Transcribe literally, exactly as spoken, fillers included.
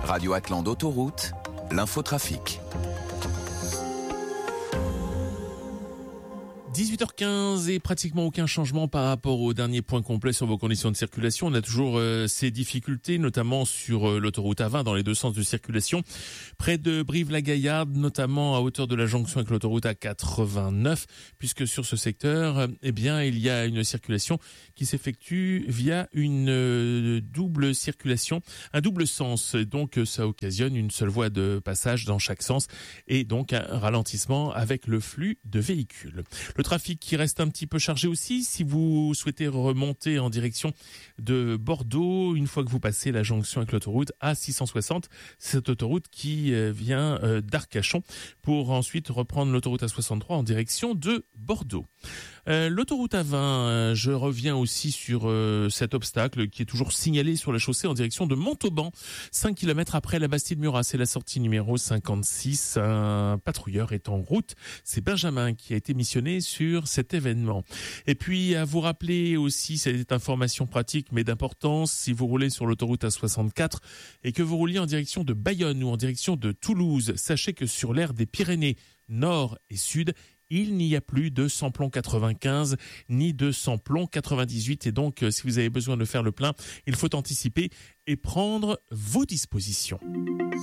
Radio Atlante Autoroute, l'infotrafic. dix-huit heures quinze et pratiquement aucun changement par rapport au dernier point complet sur vos conditions de circulation. On a toujours euh, ces difficultés, notamment sur euh, l'autoroute A vingt dans les deux sens de circulation. Près de Brive-la-Gaillarde, notamment à hauteur de la jonction avec l'autoroute A quatre-vingt-neuf, puisque sur ce secteur, euh, eh bien, il y a une circulation qui s'effectue via une euh, double circulation, un double sens. Donc, ça occasionne une seule voie de passage dans chaque sens et donc un ralentissement avec le flux de véhicules. Le trafic qui reste un petit peu chargé aussi si vous souhaitez remonter en direction de Bordeaux une fois que vous passez la jonction avec l'autoroute A six cent soixante, cette autoroute qui vient d'Arcachon pour ensuite reprendre l'autoroute A soixante-trois en direction de Bordeaux. Euh, l'autoroute A vingt, euh, je reviens aussi sur euh, cet obstacle qui est toujours signalé sur la chaussée en direction de Montauban, cinq kilomètres après la Bastide-Murat, c'est la sortie numéro cinquante-six. Un patrouilleur est en route, c'est Benjamin qui a été missionné sur cet événement. Et puis à vous rappeler aussi cette information pratique mais d'importance, si vous roulez sur l'autoroute A soixante-quatre et que vous rouliez en direction de Bayonne ou en direction de Toulouse, sachez que sur l'aire des Pyrénées Nord et Sud, il n'y a plus de samplon quatre-vingt-quinze ni de samplon quatre-vingt-dix-huit et donc si vous avez besoin de faire le plein, il faut anticiper et prendre vos dispositions.